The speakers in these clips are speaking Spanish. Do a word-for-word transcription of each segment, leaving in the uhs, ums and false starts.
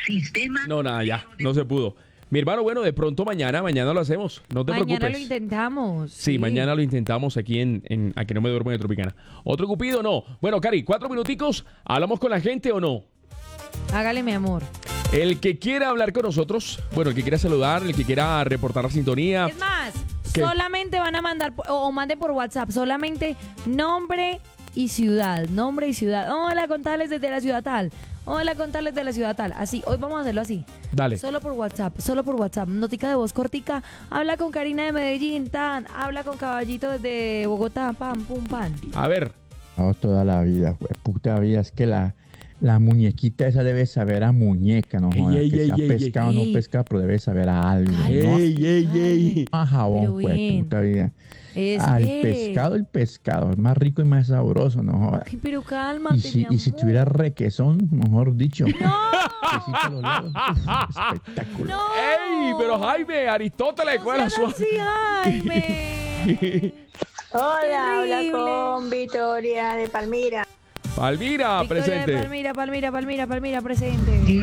Sistema. No, nada, ya, no se pudo. Mi hermano, bueno, de pronto mañana, mañana lo hacemos, no te Mañana preocupes. lo intentamos. Sí, mañana lo intentamos aquí en, en Aquí no me duermo de Tropicana. ¿Otro cupido? No. Bueno, Cari, cuatro minuticos, ¿hablamos con la gente o no? Hágale, mi amor. El que quiera hablar con nosotros, bueno, el que quiera saludar, el que quiera reportar la sintonía. Es más, ¿Qué? solamente van a mandar, o, o manden por WhatsApp, solamente nombre y ciudad, nombre y ciudad. Hola, contales desde la ciudad tal. Hola, contales de la ciudad tal. Así, hoy vamos a hacerlo así. Dale. Solo por WhatsApp, solo por WhatsApp. Notica de voz cortica. Habla con Karina de Medellín, tan. Habla con Caballito desde Bogotá, pam, pum, pam. A ver. Vamos toda la vida, pues, puta vida, es que la, la muñequita esa debe saber a muñeca, no jodas, Ey, que ey, sea ey, pescado o ey. no pescado, pero debe saber a algo, Ay, ¿no? Ey, ey, ey. A jabón, Pero pues, bien. puta vida. Es Al que- pescado, el pescado, es más rico y más sabroso, no jodas. Ay, pero cálmate, Y si, mi y si amor. tuviera requesón, mejor dicho. ¡No! Quesito a los lados, uf, espectacular. ¡No! ¡Ey! Pero Jaime, Aristóteles, ¿cuál es No su... seas así, Jaime. Hola, habla Terrible. con Victoria de Palmira. Palmira, Victoria de presente. Palmira, Palmira, Palmira, Palmira, presente.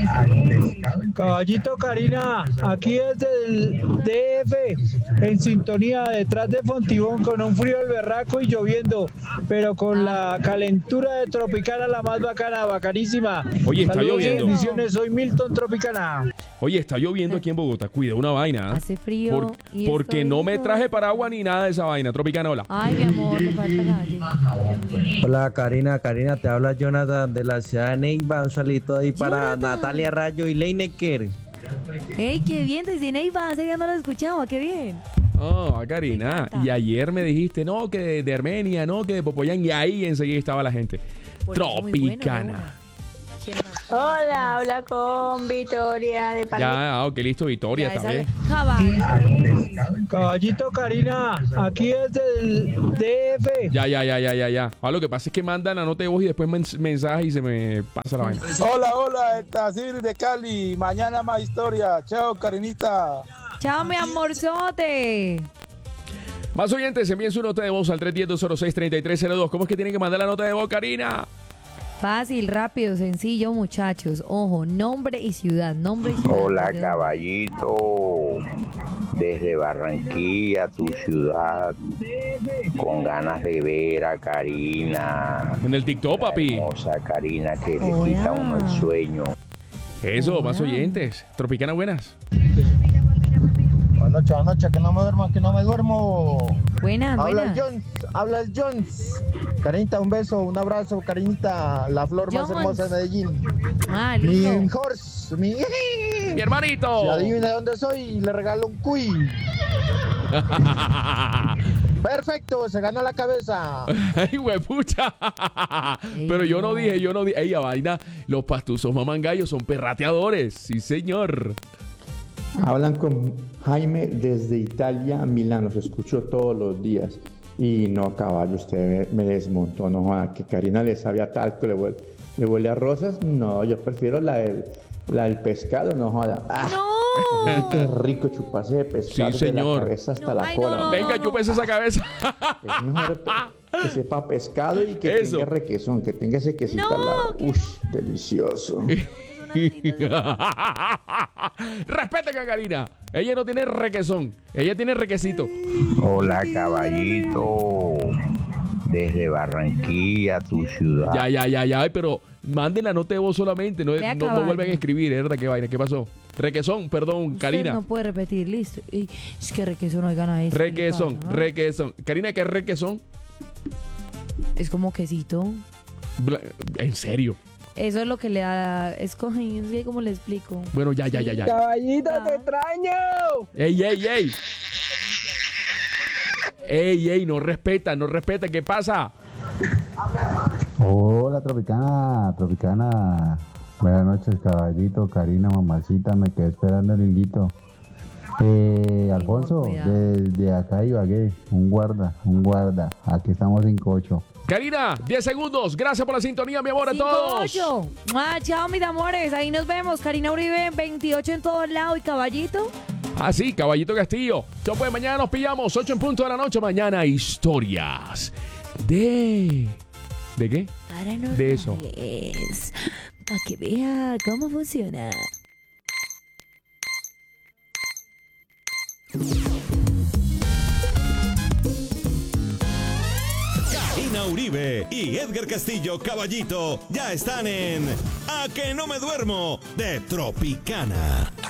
Caballito Karina, aquí desde el D F, en sintonía detrás de Fontibón, con un frío del berraco y lloviendo, pero con la calentura de Tropicana, la más bacana, bacanísima. Oye, está Saludos y lloviendo. bendiciones, soy Milton Tropicana. Oye, está lloviendo aquí en Bogotá. Cuida una vaina. ¿eh? Hace frío. Por- y porque estoy no me sola. traje paraguas ni nada de esa vaina. Tropicanola. Ay, mi amor, me falta calle. Hola Karina, Karina, te habla Jonathan de la ciudad de Neiva, un saludito ahí para Natalia Rayo y Leinecker. Ey, qué bien, desde Neiva, hace ya no lo escuchaba, qué bien. Oh, Karina. Y ayer me dijiste, no, que de, de Armenia, no, que de Popoyán. Y ahí enseguida estaba la gente. Por eso, muy bueno, Tropicana. ¿Quién más? Hola, habla con Victoria de Palmira. Ya, ah, ok, listo, Victoria Ya, esa- también. Cabal. Caballito Karina, aquí desde el D F. Ya, ya, ya, ya, ya, ya. Ah, lo que pasa es que mandan la nota de voz y después mens- mensaje y se me pasa la vaina. Hola, hola, el Tazir de Cali. Mañana más historia. Chao, Karinita. Chao, mi amorzote. Más oyentes, envíen su nota de voz al tres uno cero, dos cero seis, tres tres cero dos. ¿Cómo es que tienen que mandar la nota de voz, Karina? Fácil, rápido, sencillo, muchachos. Ojo, nombre y ciudad, nombre y ciudad. Hola caballito, desde Barranquilla, tu ciudad, con ganas de ver a Karina, En el TikTok, papi. hermosa Karina que le Hola. quita uno el sueño. Eso, más oyentes. Tropicana, buenas. Buenas noches, buenas noches, que no me duermo, que no me duermo. Buenas, Habla el buenas. Jones, habla el Jones. Karinita, un beso, un abrazo, Karinita, la flor más Jones. hermosa de Medellín. Ah, Mi listo. horse, mi... Mi hermanito. Si adivina de dónde soy, le regalo un cuy. Perfecto, se ganó la cabeza. Ay, huepucha. Pero yo no dije, yo no dije. Ey, a vaina, los pastuzos mamangallos son perrateadores. Sí, señor. Hablan con Jaime desde Italia, Milán, los escucho todos los días. Y no, caballo, usted me, me desmontó, no joda, que Karina le sabe a talco, le huele, le huele a rosas. No, yo prefiero la del, la del pescado, no joda. Ah, ¡No! qué rico chuparse de pescado Sí, de señor. la cabeza hasta No, la ay, cola. no, no, Venga, no. chúpese esa cabeza. Es mejor que sepa pescado y que Eso. tenga requesón, que tenga ese quesito No, al lado. que Uy, delicioso. Respeten a Karina. Ella no tiene requesón. Ella tiene requesito. Hola caballito, desde Barranquilla, tu ciudad. Ya, ya, ya, ya. Ay, pero manden la nota de voz solamente. No, Vea, no, no caballo. vuelven a escribir, ¿eh? ¿Verdad? ¿Qué vaina? ¿Qué pasó? Requesón, perdón, Usted Karina. no puede repetir, listo. Y es que requesón, oigan a eso. Requesón, ¿qué le pasa, no? requesón. Karina, ¿qué es requesón? Es como quesito. Bla- En serio. Eso es lo que le da. Es como, no sé cómo le explico. Bueno, ya, ya, ya, ya. Caballito, Ah. te extraño. ¡Ey, ey, ey! ¡Ey, ey! No respeta, no respeta. ¿Qué pasa? Hola Tropicana, Tropicana. Buenas noches, caballito, Karina, mamacita, me quedé esperando el hilito. Eh, Alfonso, cuidado. desde acá Ibagué, un guarda, un guarda. Aquí estamos en cocho. Karina, diez segundos. Gracias por la sintonía, mi amor, a Cinco, todos. ocho. Ah, chao, mis amores. Ahí nos vemos. Karina Uribe, veintiocho en todos lados. ¿Y Caballito? Ah, sí, Caballito Castillo. Yo pues mañana nos pillamos, ocho en punto de la noche. Mañana historias de... ¿De qué? Paranormales. De eso. Para que vea cómo funciona. Karina Uribe y Edgar Castillo Caballito ya están en A que no me duermo de Tropicana.